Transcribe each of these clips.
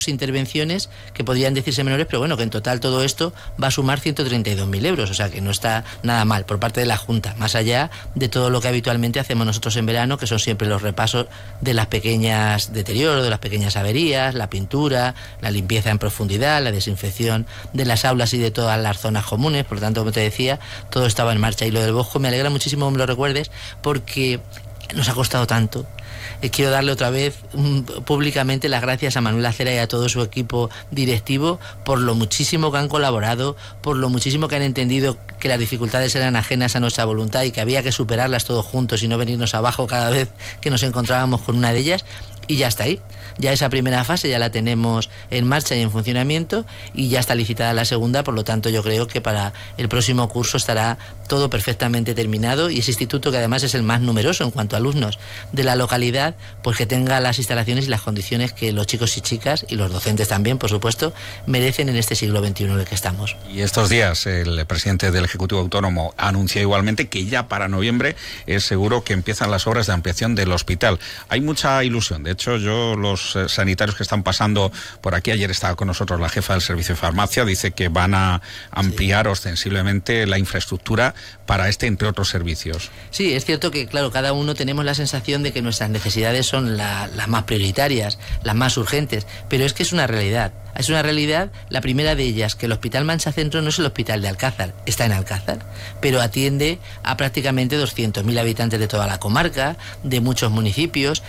intervenciones que podrían decirse menores, pero bueno, que en total todo esto va a sumar 132.000 euros, o sea que no está nada mal por parte de la Junta, más allá de todo lo que habitualmente hacemos nosotros en verano, que son siempre los repasos de las pequeñas deterioros, de las pequeñas averías, la pintura, la limpieza en profundidad, la desinfección de las aulas y de todas las zonas comunes. Por lo tanto, como te decía, todo estaba en marcha. Y lo del Bosco me alegra muchísimo que me lo recuerdes, porque nos ha costado tanto. Quiero darle otra vez públicamente las gracias a Manuel Acera y a todo su equipo directivo por lo muchísimo que han colaborado, por lo muchísimo que han entendido que las dificultades eran ajenas a nuestra voluntad y que había que superarlas todos juntos y no venirnos abajo cada vez que nos encontrábamos con una de ellas. Y ya está ahí. Ya esa primera fase ya la tenemos en marcha y en funcionamiento, y ya está licitada la segunda. Por lo tanto, yo creo que para el próximo curso estará todo perfectamente terminado, y ese instituto, que además es el más numeroso en cuanto a alumnos de la localidad, pues que tenga las instalaciones y las condiciones que los chicos y chicas, y los docentes también, por supuesto, merecen en este siglo XXI en el que estamos. Y estos días el presidente del Ejecutivo Autónomo anunció igualmente que ya para noviembre es seguro que empiezan las obras de ampliación del hospital. Hay mucha ilusión. De hecho, los sanitarios que están pasando por aquí, ayer estaba con nosotros la jefa del servicio de farmacia, dice que van a ampliar ostensiblemente la infraestructura para entre otros servicios. Sí, es cierto que, claro, cada uno tenemos la sensación de que nuestras necesidades son las más prioritarias, las más urgentes, pero es que es una realidad. Es una realidad, la primera de ellas, que el Hospital Mansa Centro no es el hospital de Alcázar, está en Alcázar, pero atiende a prácticamente 200.000 habitantes de toda la comarca, de muchos municipios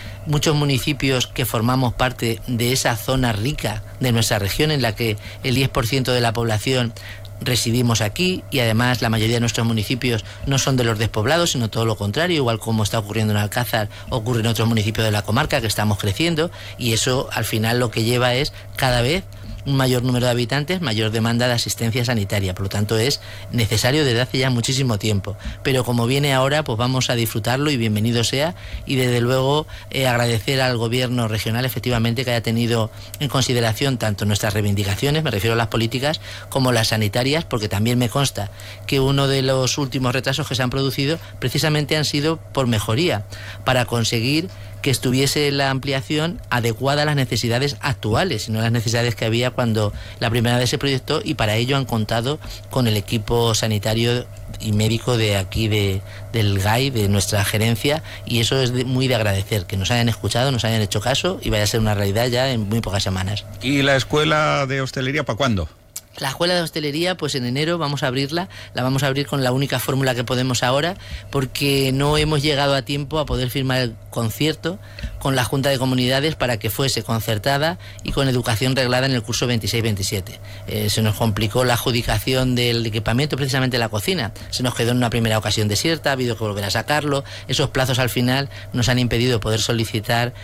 que formamos parte de esa zona rica de nuestra región, en la que el 10% de la población residimos aquí, y además la mayoría de nuestros municipios no son de los despoblados, sino todo lo contrario, igual como está ocurriendo en Alcázar, ocurre en otros municipios de la comarca, que estamos creciendo, y eso al final lo que lleva es cada vez un mayor número de habitantes, mayor demanda de asistencia sanitaria. Por lo tanto, es necesario desde hace ya muchísimo tiempo, pero como viene ahora, pues vamos a disfrutarlo, y bienvenido sea. Y desde luego agradecer al gobierno regional efectivamente que haya tenido en consideración tanto nuestras reivindicaciones, me refiero a las políticas, como las sanitarias, porque también me consta que uno de los últimos retrasos que se han producido precisamente han sido por mejoría, para conseguir que estuviese la ampliación adecuada a las necesidades actuales, y no las necesidades que había cuando la primera vez se proyectó, y para ello han contado con el equipo sanitario y médico de aquí del GAI, de nuestra gerencia, y eso es muy de agradecer, que nos hayan escuchado, nos hayan hecho caso, y vaya a ser una realidad ya en muy pocas semanas. ¿Y la escuela de hostelería para cuándo? La escuela de hostelería, pues en enero vamos a abrirla, la vamos a abrir con la única fórmula que podemos ahora, porque no hemos llegado a tiempo a poder firmar el concierto con la Junta de Comunidades para que fuese concertada y con educación reglada en el curso 26-27. Se nos complicó la adjudicación del equipamiento, precisamente la cocina. Se nos quedó en una primera ocasión desierta, ha habido que volver a sacarlo. Esos plazos al final nos han impedido poder solicitar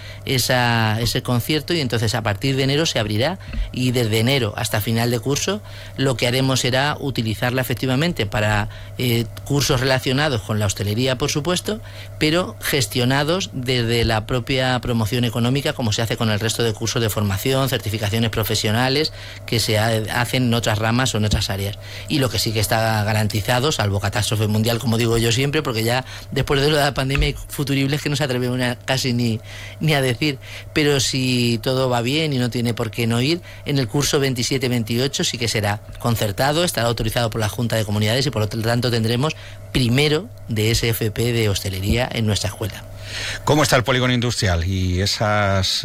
ese concierto, y entonces a partir de enero se abrirá, y desde enero hasta final de curso lo que haremos será utilizarla efectivamente para cursos relacionados con la hostelería, por supuesto, pero gestionados desde la propia promoción económica, como se hace con el resto de cursos de formación, certificaciones profesionales que se hacen en otras ramas o en otras áreas. Y lo que sí que está garantizado, salvo catástrofe mundial, como digo yo siempre, porque ya después de la pandemia hay futuribles que no se atrevemos casi ni a decir, pero si todo va bien y no tiene por qué no ir, en el curso 27-28 sí que será concertado, estará autorizado por la Junta de Comunidades, y por lo tanto tendremos primero de SFP de hostelería en nuestra escuela. ¿Cómo está el polígono industrial y esas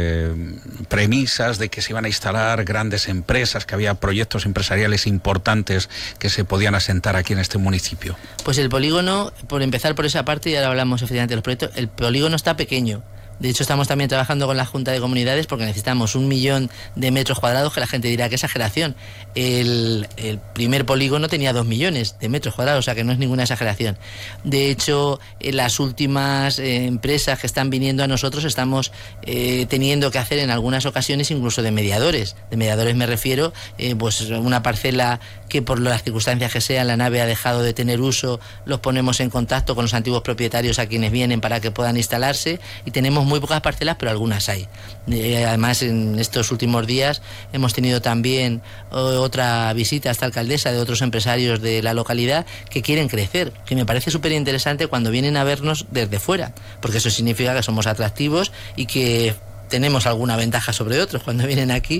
premisas de que se iban a instalar grandes empresas, que había proyectos empresariales importantes que se podían asentar aquí en este municipio? Pues el polígono, por empezar por esa parte, y ahora hablamos efectivamente de los proyectos, el polígono está pequeño. De hecho, estamos también trabajando con la Junta de Comunidades porque necesitamos 1 millón de metros cuadrados, que la gente dirá que exageración. El primer polígono tenía 2 millones de metros cuadrados, o sea que no es ninguna exageración. De hecho, las últimas empresas que están viniendo a nosotros estamos teniendo que hacer en algunas ocasiones incluso de mediadores. De mediadores me refiero, pues una parcela que por las circunstancias que sean la nave ha dejado de tener uso, los ponemos en contacto con los antiguos propietarios a quienes vienen para que puedan instalarse, y tenemos muy pocas parcelas, pero algunas hay. Además, en estos últimos días hemos tenido también otra visita a esta alcaldesa de otros empresarios de la localidad que quieren crecer, que me parece súper interesante cuando vienen a vernos desde fuera, porque eso significa que somos atractivos y que tenemos alguna ventaja sobre otros cuando vienen aquí,